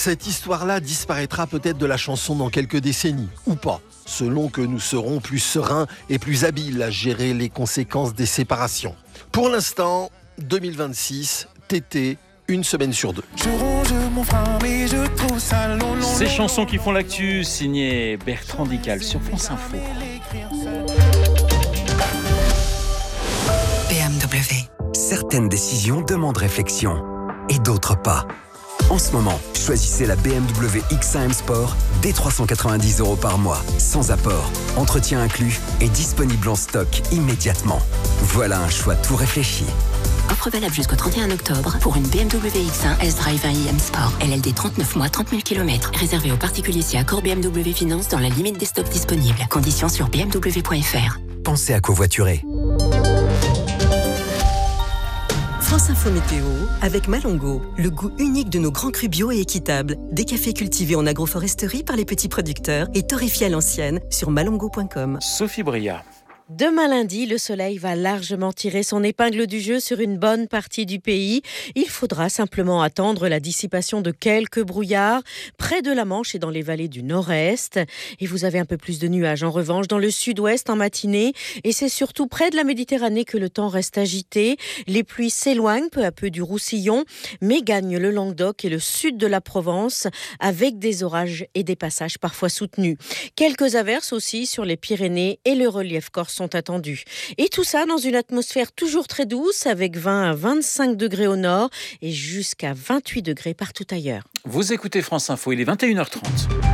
Cette histoire-là disparaîtra peut-être de la chanson dans quelques décennies, ou pas, selon que nous serons plus sereins et plus habiles à gérer les conséquences des séparations. Pour l'instant, 2026, Tété, une semaine sur 2. Je ronge mon frein, mais je trouve ça long. Ces chansons qui font l'actu, signé Bertrand Dical sur France Info. BMW. Certaines décisions demandent réflexion et d'autres pas. En ce moment, choisissez la BMW X1 M Sport dès 390 € par mois, sans apport, entretien inclus et disponible en stock immédiatement. Voilà un choix tout réfléchi. Offre valable jusqu'au 31 octobre pour une BMW X1 S-Drive 1i M Sport. LLD 39 mois, 30 000 km. Réservé aux particuliers si accord BMW Finance dans la limite des stocks disponibles. Conditions sur bmw.fr. Pensez à covoiturer. France Info Météo avec Malongo, le goût unique de nos grands crus bio et équitables. Des cafés cultivés en agroforesterie par les petits producteurs et torréfiés à l'ancienne sur malongo.com. Sophie Bria. Demain lundi, le soleil va largement tirer son épingle du jeu sur une bonne partie du pays. Il faudra simplement attendre la dissipation de quelques brouillards près de la Manche et dans les vallées du nord-est. Et vous avez un peu plus de nuages en revanche dans le sud-ouest en matinée. Et c'est surtout près de la Méditerranée que le temps reste agité. Les pluies s'éloignent peu à peu du Roussillon, mais gagnent le Languedoc et le sud de la Provence avec des orages et des passages parfois soutenus. Quelques averses aussi sur les Pyrénées et le relief corse sont attendus. Et tout ça dans une atmosphère toujours très douce avec 20 à 25 degrés au nord et jusqu'à 28 degrés partout ailleurs. Vous écoutez France Info, il est 21h30.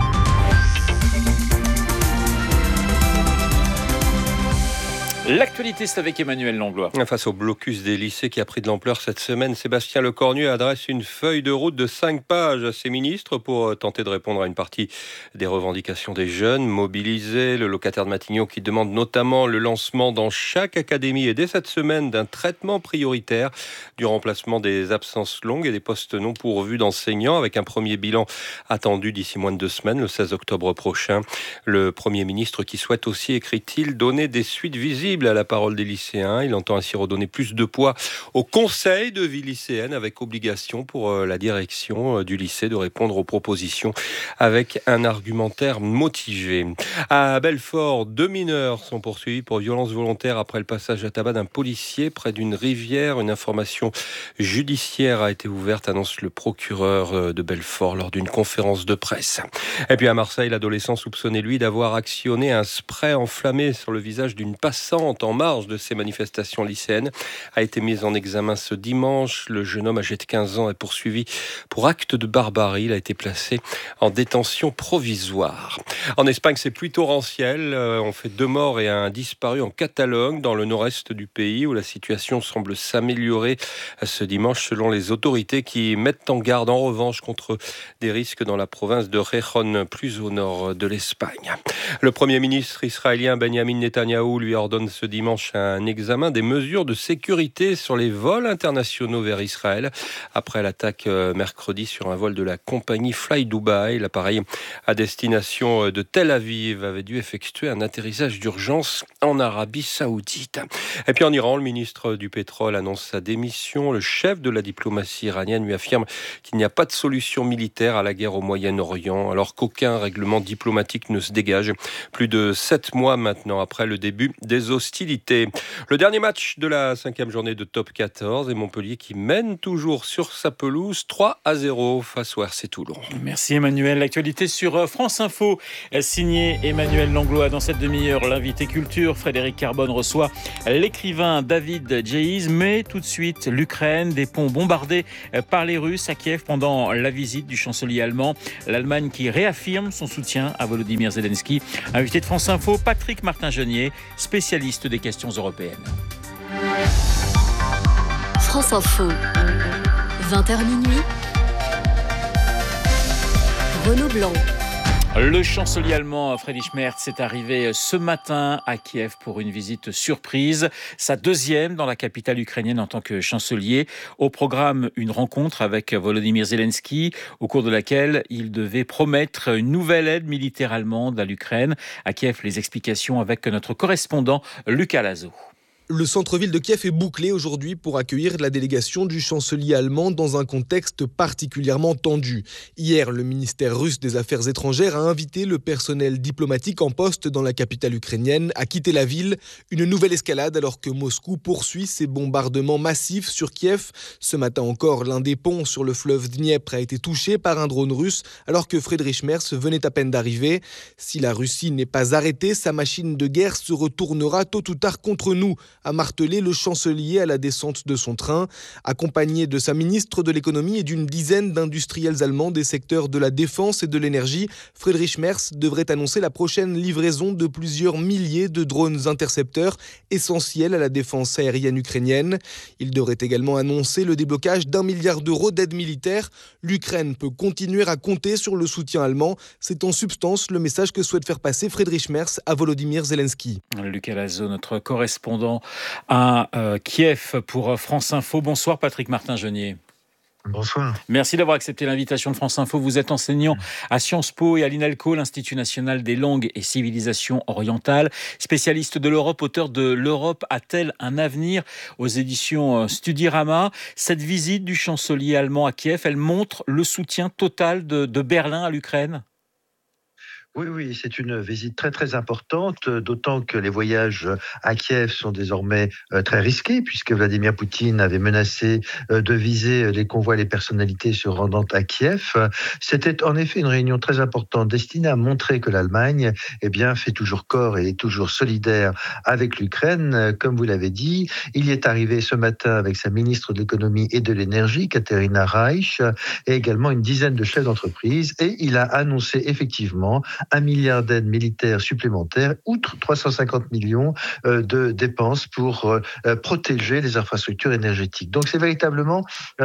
L'actualité, c'est avec Emmanuel Langlois. Face au blocus des lycées qui a pris de l'ampleur cette semaine, Sébastien Lecornu adresse une feuille de route de 5 pages à ses ministres pour tenter de répondre à une partie des revendications des jeunes mobilisés. Le locataire de Matignon qui demande notamment le lancement dans chaque académie et dès cette semaine d'un traitement prioritaire du remplacement des absences longues et des postes non pourvus d'enseignants avec un premier bilan attendu d'ici moins de 2 semaines, le 16 octobre prochain. Le Premier ministre qui souhaite aussi, écrit-il, donner des suites visibles à la parole des lycéens. Il entend ainsi redonner plus de poids au conseil de vie lycéenne avec obligation pour la direction du lycée de répondre aux propositions avec un argumentaire motivé. À Belfort, 2 mineurs sont poursuivis pour violence volontaire après le passage à tabac d'un policier près d'une rivière. Une information judiciaire a été ouverte, annonce le procureur de Belfort lors d'une conférence de presse. Et puis à Marseille, l'adolescent soupçonné, lui, d'avoir actionné un spray enflammé sur le visage d'une passante en marge de ces manifestations lycéennes a été mis en examen ce dimanche. Le jeune homme âgé de 15 ans est poursuivi pour acte de barbarie. Il a été placé en détention provisoire. En Espagne, c'est plus torrentiel. On fait 2 morts et un disparu en Catalogne, dans le nord-est du pays, où la situation semble s'améliorer ce dimanche, selon les autorités qui mettent en garde, en revanche, contre des risques dans la province de Gijón, plus au nord de l'Espagne. Le Premier ministre israélien Benjamin Netanyahou lui ordonne ce dimanche un examen des mesures de sécurité sur les vols internationaux vers Israël après l'attaque mercredi sur un vol de la compagnie Fly Dubai. L'appareil à destination de Tel Aviv avait dû effectuer un atterrissage d'urgence en Arabie Saoudite. Et puis en Iran, le ministre du pétrole annonce sa démission. Le chef de la diplomatie iranienne lui affirme qu'il n'y a pas de solution militaire à la guerre au Moyen-Orient, alors qu'aucun règlement diplomatique ne se dégage. Plus de 7 mois maintenant après le début des hostilités. Le dernier match de la 5e journée de Top 14 et Montpellier qui mène toujours sur sa pelouse 3-0 face au RC Toulon. Merci Emmanuel. L'actualité sur France Info, signé Emmanuel Langlois. Dans cette demi-heure, l'invité culture, Frédéric Carbone, reçoit l'écrivain David Djeiz. Mais tout de suite, l'Ukraine, des ponts bombardés par les Russes à Kiev pendant la visite du chancelier allemand. L'Allemagne qui réaffirme son soutien à Volodymyr Zelensky. Invité de France Info, Patrick Martin-Genier, spécialiste des questions européennes. France Info, 20h minuit. Renaud Blanc. Le chancelier allemand Friedrich Merz est arrivé ce matin à Kiev pour une visite surprise, sa 2e dans la capitale ukrainienne en tant que chancelier. Au programme, une rencontre avec Volodymyr Zelensky, au cours de laquelle il devait promettre une nouvelle aide militaire allemande à l'Ukraine. À Kiev, les explications avec notre correspondant Lucas Lazo. Le centre-ville de Kiev est bouclé aujourd'hui pour accueillir la délégation du chancelier allemand dans un contexte particulièrement tendu. Hier, le ministère russe des Affaires étrangères a invité le personnel diplomatique en poste dans la capitale ukrainienne à quitter la ville. Une nouvelle escalade alors que Moscou poursuit ses bombardements massifs sur Kiev. Ce matin encore, l'un des ponts sur le fleuve Dniepr a été touché par un drone russe alors que Friedrich Merz venait à peine d'arriver. Si la Russie n'est pas arrêtée, sa machine de guerre se retournera tôt ou tard contre nous, a martelé le chancelier à la descente de son train. Accompagné de sa ministre de l'économie et d'une dizaine d'industriels allemands des secteurs de la défense et de l'énergie, Friedrich Merz devrait annoncer la prochaine livraison de plusieurs milliers de drones intercepteurs essentiels à la défense aérienne ukrainienne. Il devrait également annoncer le déblocage d'1 milliard d'euros d'aide militaire. L'Ukraine peut continuer à compter sur le soutien allemand. C'est en substance le message que souhaite faire passer Friedrich Merz à Volodymyr Zelensky. Lucas Lazo, notre correspondant à Kiev pour France Info. Bonsoir Patrick Martin-Genier. Bonsoir. Merci d'avoir accepté l'invitation de France Info. Vous êtes enseignant à Sciences Po et à l'INALCO, l'Institut national des langues et civilisations orientales, spécialiste de l'Europe, auteur de L'Europe a-t-elle un avenir aux éditions Studirama. Cette visite du chancelier allemand à Kiev, elle montre le soutien total de Berlin à l'Ukraine. Oui, c'est une visite très très importante, d'autant que les voyages à Kiev sont désormais très risqués, puisque Vladimir Poutine avait menacé de viser les convois et les personnalités se rendant à Kiev. C'était en effet une réunion très importante destinée à montrer que l'Allemagne fait toujours corps et est toujours solidaire avec l'Ukraine. Comme vous l'avez dit, il y est arrivé ce matin avec sa ministre de l'économie et de l'énergie, Katerina Reich, et également une dizaine de chefs d'entreprise, et il a annoncé effectivement 1 milliard d'aides militaires supplémentaires, outre 350 millions de dépenses pour protéger les infrastructures énergétiques. Donc c'est véritablement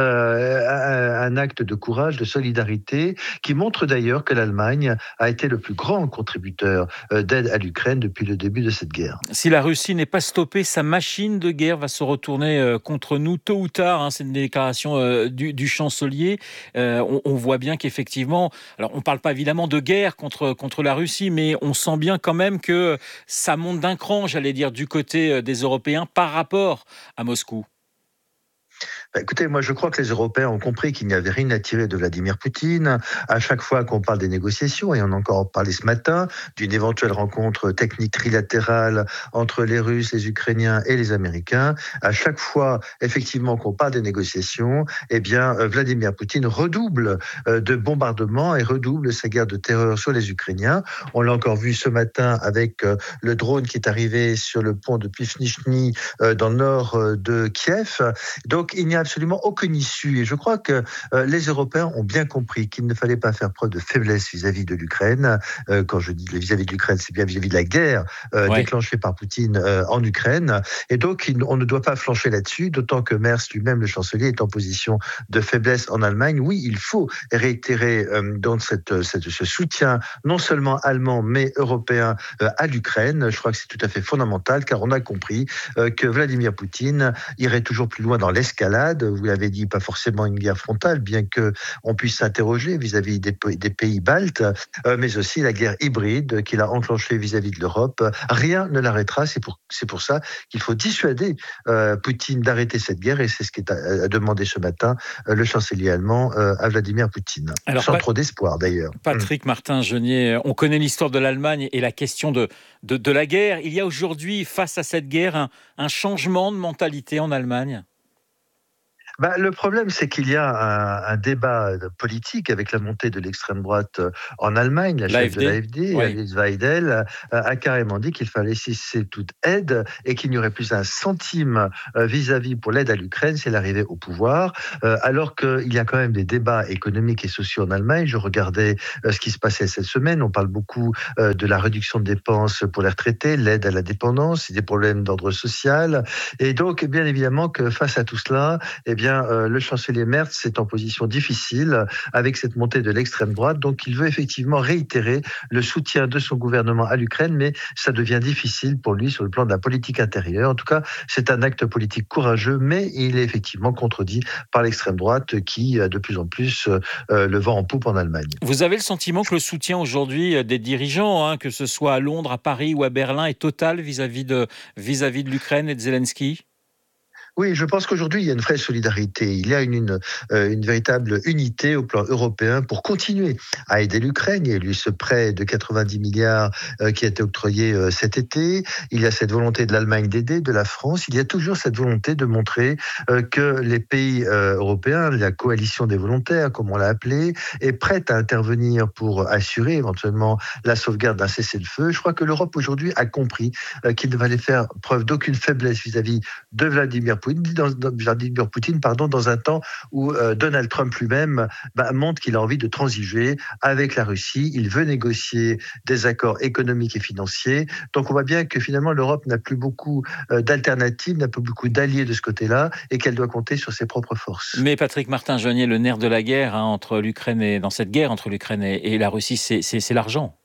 un acte de courage, de solidarité, qui montre d'ailleurs que l'Allemagne a été le plus grand contributeur d'aide à l'Ukraine depuis le début de cette guerre. Si la Russie n'est pas stoppée, sa machine de guerre va se retourner contre nous tôt ou tard. C'est une déclaration du chancelier. On voit bien qu'effectivement, alors on ne parle pas évidemment de guerre contre la Russie, mais on sent bien quand même que ça monte d'un cran, j'allais dire, du côté des Européens par rapport à Moscou. Écoutez, moi je crois que les Européens ont compris qu'il n'y avait rien à tirer de Vladimir Poutine. À chaque fois qu'on parle des négociations, et on a encore parlé ce matin, d'une éventuelle rencontre technique trilatérale entre les Russes, les Ukrainiens et les Américains, à chaque fois effectivement qu'on parle des négociations, Vladimir Poutine redouble de bombardements et redouble sa guerre de terreur sur les Ukrainiens. On l'a encore vu ce matin avec le drone qui est arrivé sur le pont de Pivnitchny dans le nord de Kiev. Donc il n'y a absolument aucune issue. Et je crois que les Européens ont bien compris qu'il ne fallait pas faire preuve de faiblesse vis-à-vis de l'Ukraine. Quand je dis vis-à-vis de l'Ukraine, c'est bien vis-à-vis de la guerre déclenchée par Poutine en Ukraine. Et donc, on ne doit pas flancher là-dessus, d'autant que Merz lui-même, le chancelier, est en position de faiblesse en Allemagne. Oui, il faut réitérer donc ce soutien, non seulement allemand, mais européen à l'Ukraine. Je crois que c'est tout à fait fondamental, car on a compris que Vladimir Poutine irait toujours plus loin dans l'escalade. Vous l'avez dit, pas forcément une guerre frontale, bien qu'on puisse s'interroger vis-à-vis des pays baltes, mais aussi la guerre hybride qu'il a enclenchée vis-à-vis de l'Europe. Rien ne l'arrêtera. C'est pour ça qu'il faut dissuader Poutine d'arrêter cette guerre, et c'est ce qu'a demandé ce matin le chancelier allemand à Vladimir Poutine. Alors, sans trop d'espoir d'ailleurs. Patrick Martin-Genier, on connaît l'histoire de l'Allemagne et la question de la guerre. Il y a aujourd'hui, face à cette guerre, un changement de mentalité en Allemagne. Le problème, c'est qu'il y a un débat politique avec la montée de l'extrême droite en Allemagne. La chef de l'AfD, Alice Weidel, a carrément dit qu'il fallait cesser toute aide et qu'il n'y aurait plus un centime vis-à-vis pour l'aide à l'Ukraine si elle arrivait au pouvoir. Alors qu'il y a quand même des débats économiques et sociaux en Allemagne. Je regardais ce qui se passait cette semaine. On parle beaucoup de la réduction de dépenses pour les retraités, l'aide à la dépendance, des problèmes d'ordre social. Et donc, bien évidemment que face à tout cela, le chancelier Merz est en position difficile avec cette montée de l'extrême droite. Donc, il veut effectivement réitérer le soutien de son gouvernement à l'Ukraine, mais ça devient difficile pour lui sur le plan de la politique intérieure. En tout cas, c'est un acte politique courageux, mais il est effectivement contredit par l'extrême droite qui a de plus en plus le vent en poupe en Allemagne. Vous avez le sentiment que le soutien aujourd'hui des dirigeants, que ce soit à Londres, à Paris ou à Berlin, est total vis-à-vis de l'Ukraine et de Zelensky ? Oui, je pense qu'aujourd'hui, il y a une vraie solidarité. Il y a une véritable unité au plan européen pour continuer à aider l'Ukraine. Il y a eu ce prêt de 90 milliards qui a été octroyé cet été. Il y a cette volonté de l'Allemagne d'aider, de la France. Il y a toujours cette volonté de montrer que les pays européens, la coalition des volontaires, comme on l'a appelé, est prête à intervenir pour assurer éventuellement la sauvegarde d'un cessez-le-feu. Je crois que l'Europe aujourd'hui a compris qu'il ne fallait faire preuve d'aucune faiblesse vis-à-vis de Vladimir Poutine, dans un temps où Donald Trump lui-même montre qu'il a envie de transiger avec la Russie. Il veut négocier des accords économiques et financiers. Donc on voit bien que finalement l'Europe n'a plus beaucoup d'alternatives, n'a plus beaucoup d'alliés de ce côté-là et qu'elle doit compter sur ses propres forces. Mais Patrick Martin-Jeunier, le nerf de la guerre entre l'Ukraine et dans cette guerre entre l'Ukraine et la Russie, c'est l'argent.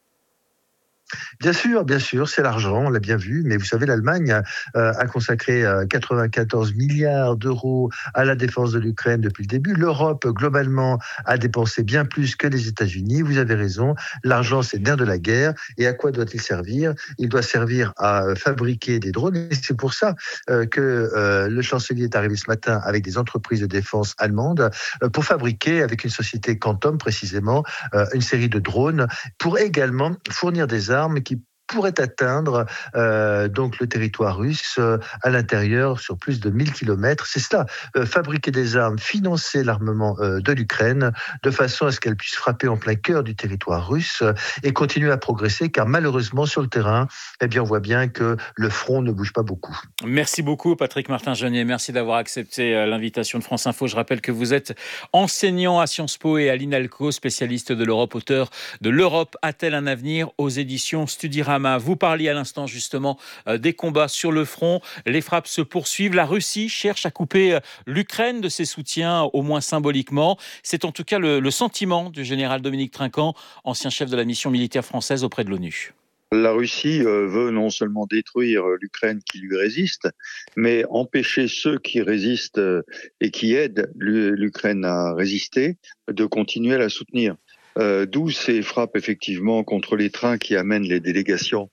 Bien sûr, c'est l'argent, on l'a bien vu, mais vous savez, l'Allemagne a consacré 94 milliards d'euros à la défense de l'Ukraine depuis le début. L'Europe, globalement, a dépensé bien plus que les États-Unis. Vous avez raison, l'argent, c'est le nerf de la guerre. Et à quoi doit-il servir ? Il doit servir à fabriquer des drones. Et c'est pour ça que le chancelier est arrivé ce matin avec des entreprises de défense allemandes pour fabriquer, avec une société Quantum précisément, une série de drones pour également fournir des armes qui pourrait atteindre donc le territoire russe à l'intérieur sur plus de 1000 km. C'est cela, fabriquer des armes, financer l'armement de l'Ukraine de façon à ce qu'elle puisse frapper en plein cœur du territoire russe et continuer à progresser, car malheureusement sur le terrain, on voit bien que le front ne bouge pas beaucoup. Merci beaucoup Patrick Martin-Jeunier, merci d'avoir accepté l'invitation de France Info. Je rappelle que vous êtes enseignant à Sciences Po et à l'INALCO, spécialiste de l'Europe, auteur de L'Europe a-t-elle un avenir aux éditions Studirama. Vous parliez à l'instant justement des combats sur le front. Les frappes se poursuivent. La Russie cherche à couper l'Ukraine de ses soutiens, au moins symboliquement. C'est en tout cas le sentiment du général Dominique Trinquant, ancien chef de la mission militaire française auprès de l'ONU. La Russie veut non seulement détruire l'Ukraine qui lui résiste, mais empêcher ceux qui résistent et qui aident l'Ukraine à résister de continuer à la soutenir. D'où ces frappes effectivement contre les trains qui amènent les délégations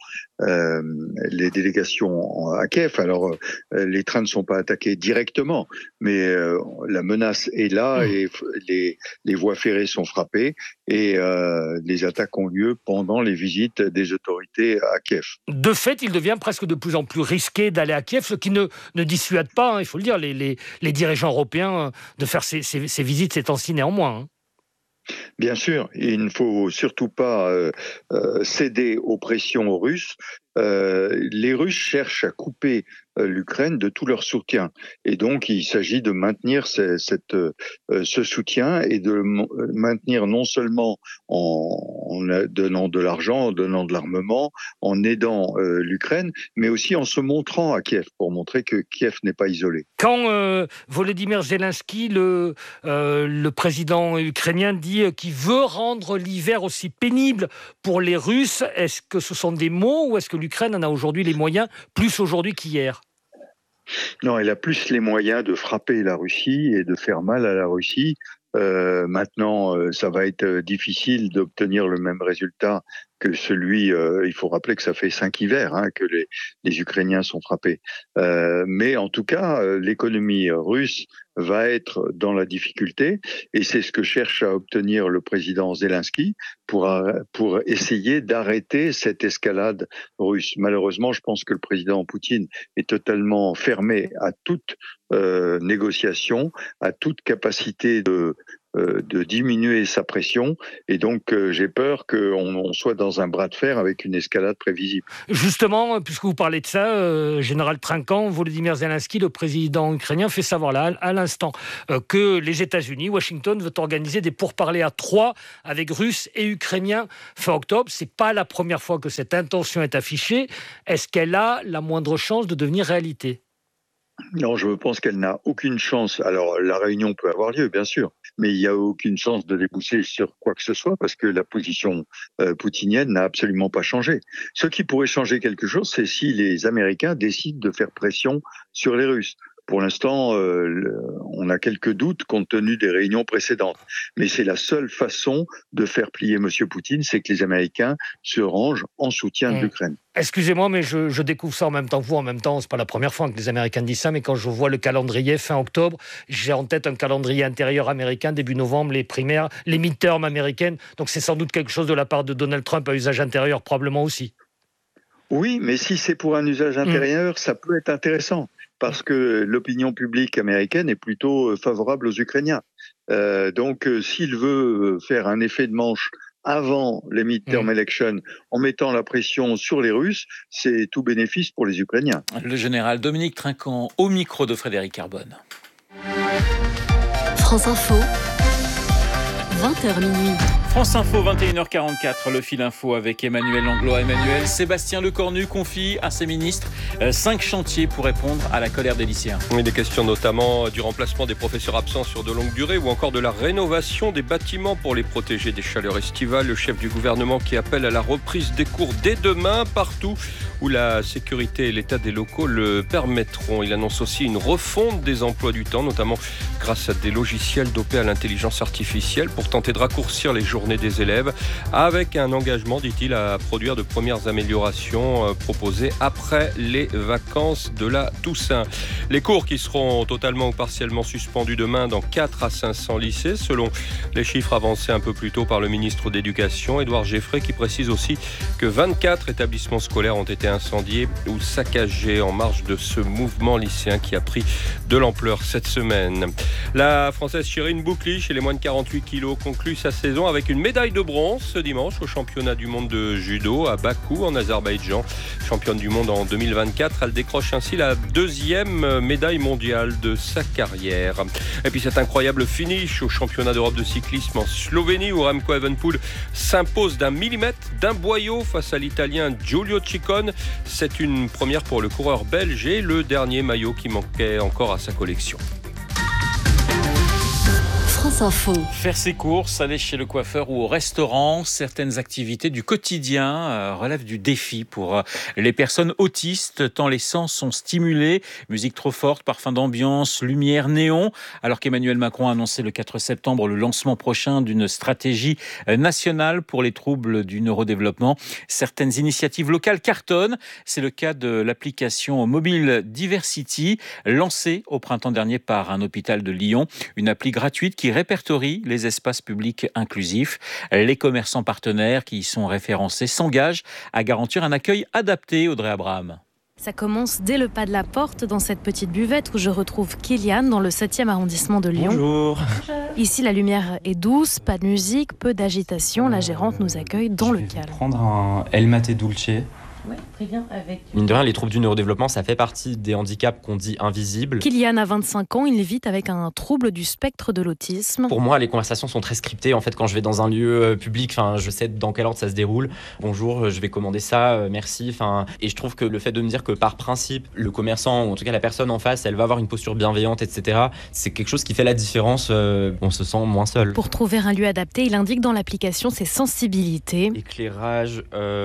à Kiev. Alors les trains ne sont pas attaqués directement, mais la menace est là et les voies ferrées sont frappées et les attaques ont lieu pendant les visites des autorités à Kiev. De fait, il devient presque de plus en plus risqué d'aller à Kiev, ce qui ne dissuade pas, il faut le dire, les dirigeants européens de faire ces visites ces temps-ci néanmoins. Bien sûr, il ne faut surtout pas céder aux pressions russes. Les Russes cherchent à couper l'Ukraine de tout leur soutien. Et donc, il s'agit de maintenir ce soutien et de maintenir non seulement en donnant de l'argent, en donnant de l'armement, en aidant l'Ukraine, mais aussi en se montrant à Kiev pour montrer que Kiev n'est pas isolé. Quand Volodymyr Zelensky, le président ukrainien, dit qu'il veut rendre l'hiver aussi pénible pour les Russes, est-ce que ce sont des mots ou est-ce que l'Ukraine en a aujourd'hui les moyens, plus aujourd'hui qu'hier ? Non, elle a plus les moyens de frapper la Russie et de faire mal à la Russie. Maintenant, ça va être difficile d'obtenir le même résultat que celui, il faut rappeler que ça fait 5 hivers que les Ukrainiens sont frappés. Mais en tout cas, l'économie russe va être dans la difficulté et c'est ce que cherche à obtenir le président Zelensky pour essayer d'arrêter cette escalade russe. Malheureusement, je pense que le président Poutine est totalement fermé à toute négociation, à toute capacité de diminuer sa pression et donc j'ai peur qu'on soit dans un bras de fer avec une escalade prévisible. Justement, puisque vous parlez de ça, Général Trinquant, Volodymyr Zelensky, le président ukrainien, fait savoir là à l'instant que les États-Unis, Washington, veut organiser des pourparlers à 3 avec Russes et Ukrainiens fin octobre. C'est pas la première fois que cette intention est affichée. Est-ce qu'elle a la moindre chance de devenir réalité ? Non, je pense qu'elle n'a aucune chance. Alors, la réunion peut avoir lieu, bien sûr, mais il n'y a aucune chance de déboucher sur quoi que ce soit parce que la position poutinienne n'a absolument pas changé. Ce qui pourrait changer quelque chose, c'est si les Américains décident de faire pression sur les Russes. Pour l'instant, on a quelques doutes compte tenu des réunions précédentes. Mais c'est la seule façon de faire plier M. Poutine, c'est que les Américains se rangent en soutien de l'Ukraine. Excusez-moi, mais je découvre ça en même temps que vous. En même temps, c'est pas la première fois que les Américains disent ça, mais quand je vois le calendrier fin octobre, j'ai en tête un calendrier intérieur américain, début novembre, les primaires, les midterms américaines. Donc c'est sans doute quelque chose de la part de Donald Trump à usage intérieur, probablement aussi. Oui, mais si c'est pour un usage intérieur, ça peut être intéressant. Parce que l'opinion publique américaine est plutôt favorable aux Ukrainiens. Donc, s'il veut faire un effet de manche avant les midterm elections en mettant la pression sur les Russes, c'est tout bénéfice pour les Ukrainiens. Le général Dominique Trinquant au micro de Frédéric Carbone. France Info, 20h minuit. France Info, 21h44, le fil info avec Emmanuel Langlois. Emmanuel, Sébastien Lecornu confie à ses ministres 5 chantiers pour répondre à la colère des lycéens. Oui, des questions notamment du remplacement des professeurs absents sur de longue durée ou encore de la rénovation des bâtiments pour les protéger des chaleurs estivales. Le chef du gouvernement qui appelle à la reprise des cours dès demain partout où la sécurité et l'état des locaux le permettront. Il annonce aussi une refonte des emplois du temps, notamment grâce à des logiciels dopés à l'intelligence artificielle pour tenter de raccourcir les journées des élèves, avec un engagement, dit-il, à produire de premières améliorations proposées après les vacances de la Toussaint. Les cours qui seront totalement ou partiellement suspendus demain dans 4 à 500 lycées, selon les chiffres avancés un peu plus tôt par le ministre d'Éducation, Édouard Geffray, qui précise aussi que 24 établissements scolaires ont été incendiés ou saccagés en marge de ce mouvement lycéen qui a pris de l'ampleur cette semaine. La Française Chérine Boukli, chez les moins de 48 kilos, conclut sa saison avec une médaille de bronze ce dimanche au championnat du monde de judo à Bakou en Azerbaïdjan. Championne du monde en 2024, elle décroche ainsi la 2e médaille mondiale de sa carrière. Et puis cet incroyable finish au championnat d'Europe de cyclisme en Slovénie où Remco Evenepoel s'impose d'un millimètre d'un boyau face à l'Italien Giulio Ciccone. C'est une première pour le coureur belge et le dernier maillot qui manquait encore à sa collection. France Info. Faire ses courses, aller chez le coiffeur ou au restaurant, certaines activités du quotidien relèvent du défi pour les personnes autistes, tant les sens sont stimulés. Musique trop forte, parfum d'ambiance, lumière, néon. Alors qu'Emmanuel Macron a annoncé le 4 septembre le lancement prochain d'une stratégie nationale pour les troubles du neurodéveloppement, certaines initiatives locales cartonnent. C'est le cas de l'application mobile Diversity, lancée au printemps dernier par un hôpital de Lyon. Une appli gratuite qui répertorie les espaces publics inclusifs. Les commerçants partenaires qui y sont référencés s'engagent à garantir un accueil adapté, Audrey Abraham. Ça commence dès le pas de la porte dans cette petite buvette où je retrouve Kylian dans le 7e arrondissement de Lyon. Bonjour. Ici, la lumière est douce, pas de musique, peu d'agitation. La gérante nous accueille dans le calme. Je vais prendre un El Mate Dulce. Ouais, très bien. Avec... Mine de rien, les troubles du neurodéveloppement, ça fait partie des handicaps qu'on dit invisibles. Kylian a 25 ans, il vit avec un trouble du spectre de l'autisme. Pour moi, les conversations sont très scriptées. En fait, quand je vais dans un lieu public, je sais dans quel ordre ça se déroule. Bonjour, je vais commander ça, merci. Et je trouve que le fait de me dire que par principe, le commerçant, ou en tout cas la personne en face, elle va avoir une posture bienveillante, etc., c'est quelque chose qui fait la différence. On se sent moins seul. Pour trouver un lieu adapté, il indique dans l'application ses sensibilités. Éclairage,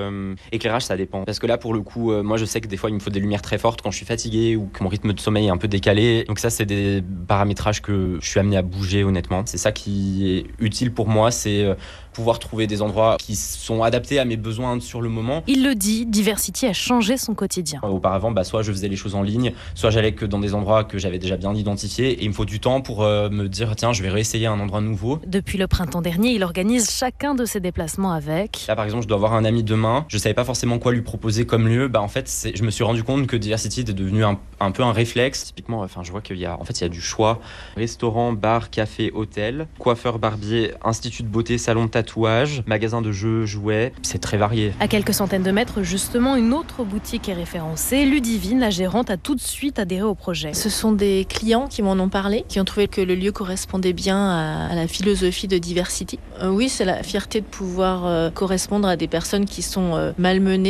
ça dépend. Parce que là, pour le coup, moi, je sais que des fois, il me faut des lumières très fortes quand je suis fatigué ou que mon rythme de sommeil est un peu décalé. Donc ça, c'est des paramétrages que je suis amené à bouger, honnêtement. C'est ça qui est utile pour moi, c'est pouvoir trouver des endroits qui sont adaptés à mes besoins sur le moment. Il le dit, Diversity a changé son quotidien. Auparavant, soit je faisais les choses en ligne, soit j'allais que dans des endroits que j'avais déjà bien identifiés. Et il me faut du temps pour me dire, tiens, je vais réessayer un endroit nouveau. Depuis le printemps dernier, il organise chacun de ses déplacements avec. Là, par exemple, je dois voir un ami demain. Je savais pas forcément quoi lui proposer comme lieu. En fait, je me suis rendu compte que Diversity était devenu un peu un réflexe. Typiquement, je vois qu'il y a du choix. Restaurant, bar, café, hôtel, coiffeur, barbier, institut de beauté, salon de tatouage, magasin de jeux, jouets. C'est très varié. À quelques centaines de mètres, justement, une autre boutique est référencée. Ludivine, la gérante, a tout de suite adhéré au projet. Ce sont des clients qui m'en ont parlé, qui ont trouvé que le lieu correspondait bien à la philosophie de Diversity. Oui, c'est la fierté de pouvoir correspondre à des personnes qui sont malmenées